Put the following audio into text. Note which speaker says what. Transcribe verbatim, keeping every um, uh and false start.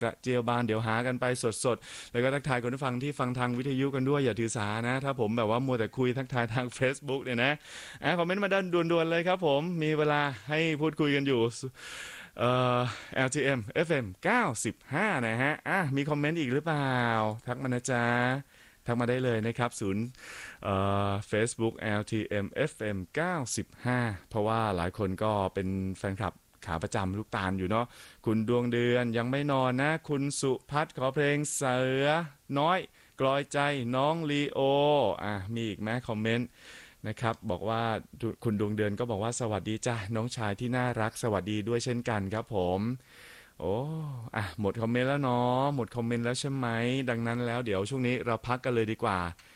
Speaker 1: กระเจียวบานเดี๋ยวหากันไปสดๆแล้วก็ทักทายคนที่ฟังที่ฟังทางวิทยุกันด้วยอย่าถือสานะถ้าผมแบบว่ามัวแต่คุยทักทายทาง Facebook เนี่ยนะอ่ะคอมเมนต์มาด้านด่วนๆเลยครับผมมีเวลาให้พูดคุยกันอยู่เอ่อ แอล ที เอ็ม เอฟ เอ็ม เก้าสิบห้านะฮะอ่ะมีคอมเมนต์อีกหรือเปล่าทักมานะจ๊ะทักมาได้เลยนะครับศูนย์เอ่อ Facebook แอล ที เอ็ม เอฟ เอ็ม เก้าสิบห้าเพราะว่าหลายคนก็เป็นแฟนคลับขาประจำลูกตาลอยู่เนาะคุณดวงเดือนยังไม่นอนนะคุณสุพัฒน์ขอเพลงเสือน้อยกลอยใจน้องลีโออ่ะมีอีกไหมคอมเมนต์นะครับบอกว่าคุณดวงเดือนก็บอกว่าสวัสดีจ้าน้องชายที่น่ารักสวัสดีด้วยเช่นกันครับผมโอ้อ่ะหมดคอมเมนต์แล้วเนาะหมดคอมเมนต์แล้วใช่ไหมดังนั้นแล้วเดี๋ยวช่วงนี้เราพักกันเลยดีกว่า